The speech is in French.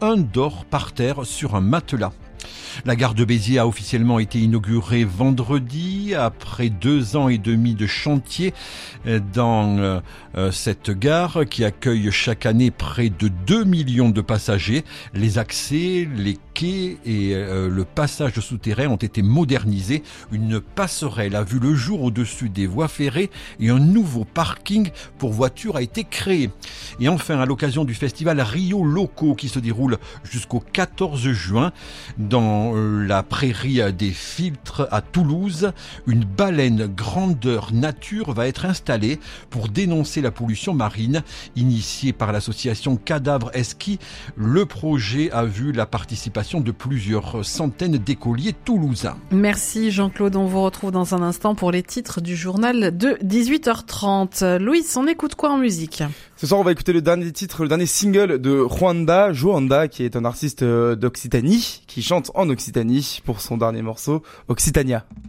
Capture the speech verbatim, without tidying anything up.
un dort par terre sur un matelas. La gare de Béziers a officiellement été inaugurée vendredi, après deux ans et demi de chantier dans euh, cette gare qui accueille chaque année près de deux millions de passagers. Les accès, les quais et euh, le passage souterrain ont été modernisés. Une passerelle a vu le jour au-dessus des voies ferrées et un nouveau parking pour voitures a été créé. Et enfin, à l'occasion du festival Rio Loco qui se déroule jusqu'au quatorze juin, dans la prairie des Filtres à Toulouse, une baleine grandeur nature va être installée pour dénoncer la pollution marine. Initiée par l'association Cadavre Esquis, le projet a vu la participation de plusieurs centaines d'écoliers toulousains. Merci Jean-Claude, on vous retrouve dans un instant pour les titres du journal de dix-huit heures trente. Louis, on écoute quoi en musique ? Ce soir, on va écouter le dernier titre, le dernier single de Juanda, Joanda, qui est un artiste d'Occitanie, qui chante en Occitanie pour son dernier morceau, Occitania.